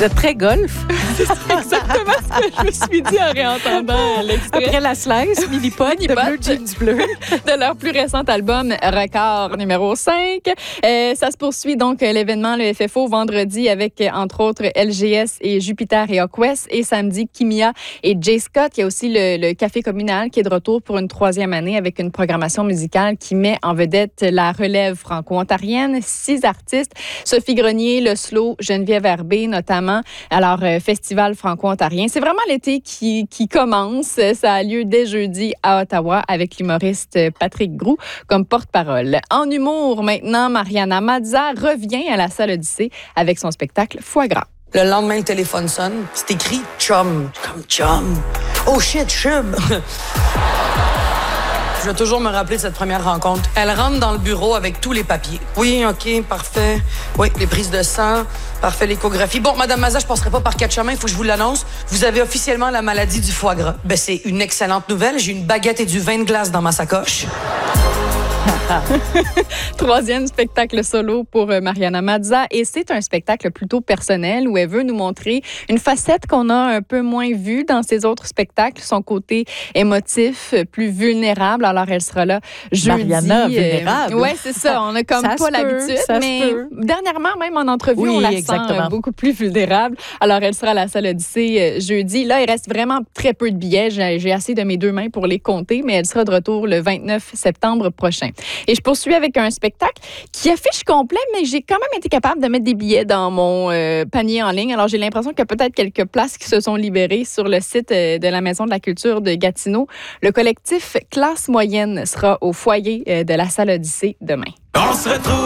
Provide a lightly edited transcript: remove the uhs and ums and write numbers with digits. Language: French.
Vous êtes très golf. C'est exactement ce que je me suis dit en réentendant l'extrait. Après la slice, mini-pot de bleu jeans bleu. De leur plus récent album, Record numéro 5. Ça se poursuit donc l'événement, le FFO, vendredi avec, entre autres, LGS et Jupiter et Hawkwest. Et samedi, Kimia et Jay Scott. Il y a aussi le Café communal qui est de retour pour une 3e année avec une programmation musicale qui met en vedette la relève franco-ontarienne. 6 artistes, Sophie Grenier, Le Slow, Geneviève Herbé notamment. Alors, festival franco-ontarien. C'est vraiment l'été qui commence. Ça a lieu dès jeudi à Ottawa avec l'humoriste Patrick Groux comme porte-parole. En humour, maintenant, Mariana Mazza revient à la Salle Odyssée avec son spectacle Foie gras. Le lendemain, le téléphone sonne. C'est écrit « chum ». Comme « chum ». Oh shit, chum. Je vais toujours me rappeler de cette première rencontre. Elle rentre dans le bureau avec tous les papiers. Oui, OK, parfait. Oui, les prises de sang, parfait, l'échographie. Bon, Madame Mazza, je passerai pas par 4 chemins, il faut que je vous l'annonce. Vous avez officiellement la maladie du foie gras. Ben, c'est une excellente nouvelle. J'ai une baguette et du vin de glace dans ma sacoche. 3e spectacle solo pour Mariana Mazza et c'est un spectacle plutôt personnel où elle veut nous montrer une facette qu'on a un peu moins vue dans ses autres spectacles, son côté émotif, plus vulnérable. Alors elle sera là jeudi. Mariana vulnérable. Oui, c'est ça. On a comme ça pas l'habitude, mais dernièrement même en entrevue, on la sent beaucoup plus vulnérable. Alors elle sera à la Salle Odyssée jeudi. Là, il reste vraiment très peu de billets. J'ai assez de mes 2 mains pour les compter, mais elle sera de retour le 29 septembre prochain. Et je poursuis avec un spectacle qui affiche complet, mais j'ai quand même été capable de mettre des billets dans mon panier en ligne. Alors, j'ai l'impression qu'il y a peut-être quelques places qui se sont libérées sur le site de la Maison de la Culture de Gatineau. Le collectif Classe moyenne sera au foyer de la Salle Odyssée demain. On se retrouve